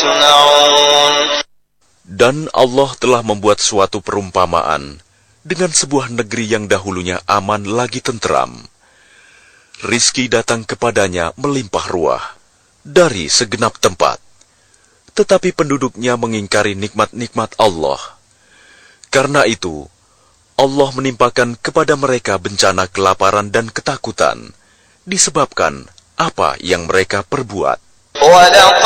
يصنعون. Dan Allah telah membuat suatu perumpamaan dengan sebuah negeri yang dahulunya aman lagi tenteram. Rizki datang kepadanya melimpah ruah dari segenap tempat. Tetapi penduduknya mengingkari nikmat-nikmat Allah. Karena itu, Allah menimpakan kepada mereka bencana kelaparan dan ketakutan, disebabkan apa yang mereka perbuat. وَلَقَدْ